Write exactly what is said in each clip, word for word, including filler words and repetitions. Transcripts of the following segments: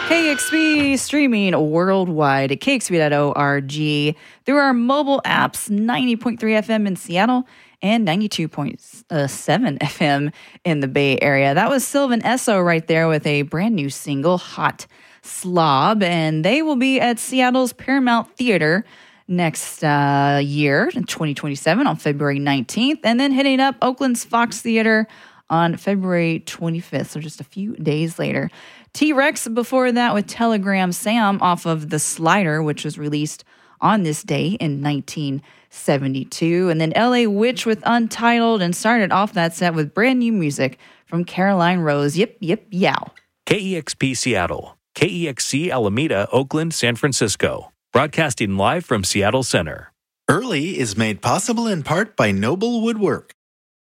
K X B streaming worldwide at K X B dot org through our mobile apps, ninety point three F M in Seattle and ninety-two point seven F M in the Bay Area. That was Sylvan Esso right there with a brand new single, Hot Slob, and they will be at Seattle's Paramount Theater next uh, year in twenty twenty-seven on February nineteenth, and then hitting up Oakland's Fox Theater on February twenty-fifth, so just a few days later. T-Rex before that with Telegram Sam off of The Slider, which was released on this day in nineteen seventy-two. And then L A Witch with Untitled, and started off that set with brand new music from Caroline Rose. Yip, yip, yow. K E X P Seattle, K E X C Alameda, Oakland, San Francisco. Broadcasting live from Seattle Center. Early is made possible in part by Noble Woodwork.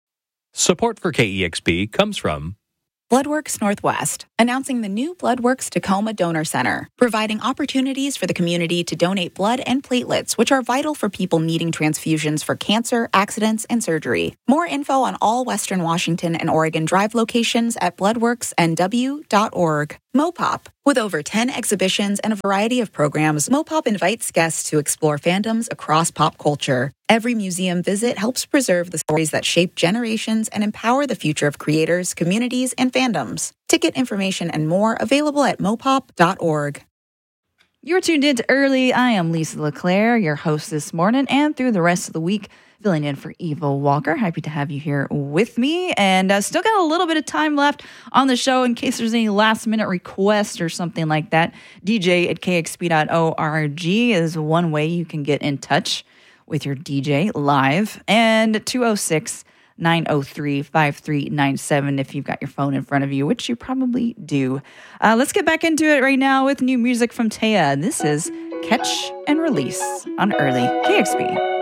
Support for K E X P comes from Bloodworks Northwest, announcing the new Bloodworks Tacoma Donor Center, providing opportunities for the community to donate blood and platelets, which are vital for people needing transfusions for cancer, accidents, and surgery. More info on all Western Washington and Oregon Drive locations at bloodworks n w dot org. Mopop. With over ten exhibitions and a variety of programs, Mopop invites guests to explore fandoms across pop culture. Every museum visit helps preserve the stories that shape generations and empower the future of creators, communities, and fandoms. Ticket information and more available at mopop dot org. You're tuned in to Early. I am Lisa LeClaire, your host this morning and through the rest of the week, filling in for Eva Walker. Happy to have you here with me. And uh, still got a little bit of time left on the show in case there's any last minute requests or something like that. D J at K X P dot org is one way you can get in touch with your D J live. And two oh six, nine oh three, five three nine seven if you've got your phone in front of you, which you probably do. Uh, let's get back into it right now with new music from Taya. This is Catch and Release on Early K X P.